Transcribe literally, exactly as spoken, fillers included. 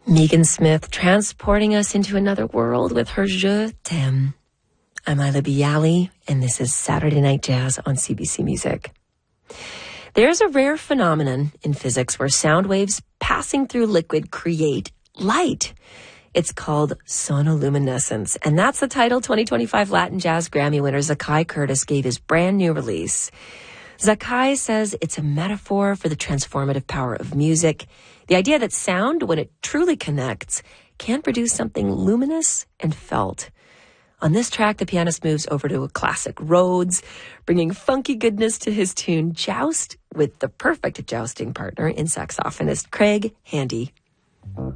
Megan Smith transporting us into another world with her Je t'aime. I'm Ila Bialy, and this is Saturday Night Jazz on C B C Music. There's a rare phenomenon in physics where sound waves passing through liquid create light. It's called sonoluminescence, and that's the title twenty twenty-five Latin Jazz Grammy winner Zakai Curtis gave his brand new release. Zakai says it's a metaphor for the transformative power of music, the idea that sound, when it truly connects, can produce something luminous and felt. On this track, the pianist moves over to a classic Rhodes, bringing funky goodness to his tune Joust with the perfect jousting partner in saxophonist Craig Handy.